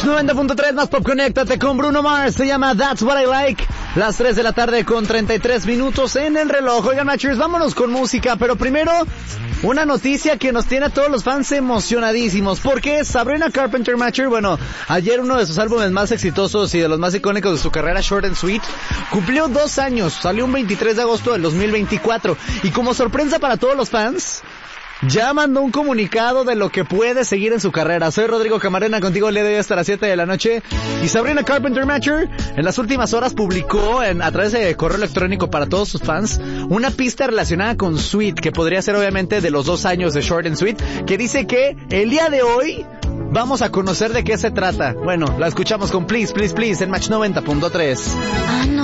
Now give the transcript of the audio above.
90.3 más Pop, conéctate con Bruno Mars, se llama That's What I Like. Las 3 de la tarde con 33 minutos en el reloj. Oigan, Matchers, vámonos con música, pero primero una noticia que nos tiene a todos los fans emocionadísimos, porque Sabrina Carpenter, Matcher, bueno, ayer uno de sus álbumes más exitosos y de los más icónicos de su carrera, Short and Sweet, cumplió 2 años, salió un 23 de agosto del 2024, y como sorpresa para todos los fans, ya mandó un comunicado de lo que puede seguir en su carrera. Soy Rodrigo Camarena, contigo el día de hoy hasta las 7 de la noche. Y Sabrina Carpenter, Matcher, en las últimas horas publicó a través de correo electrónico para todos sus fans una pista relacionada con Sweet, que podría ser obviamente de los 2 años de Short and Sweet, que dice que el día de hoy vamos a conocer de qué se trata. Bueno, la escuchamos con Please, Please, Please en Match 90.3.